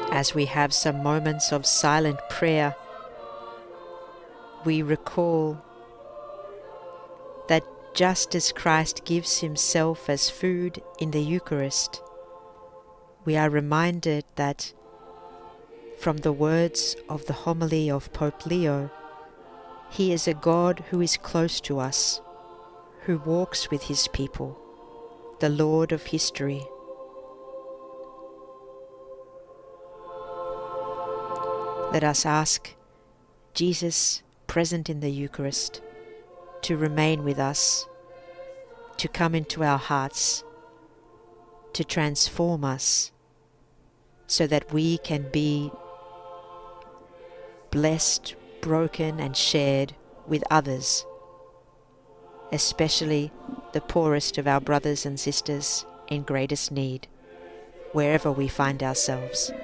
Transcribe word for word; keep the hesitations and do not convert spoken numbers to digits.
As we have some moments of silent prayer, we recall that just as Christ gives himself as food in the Eucharist, we are reminded that from the words of the homily of Pope Leo, he is a God who is close to us, who walks with his people, the Lord of history. Let us ask Jesus, present in the Eucharist, to remain with us, to come into our hearts, to transform us, so that we can be blessed, broken and shared with others, especially the poorest of our brothers and sisters in greatest need, wherever we find ourselves.